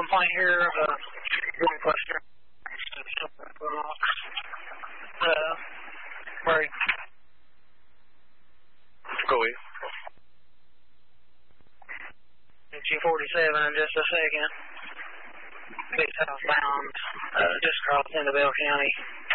complaint here of a one cluster. Where go ahead. G47 in just a second. Be southbound, just crossed into Bell County.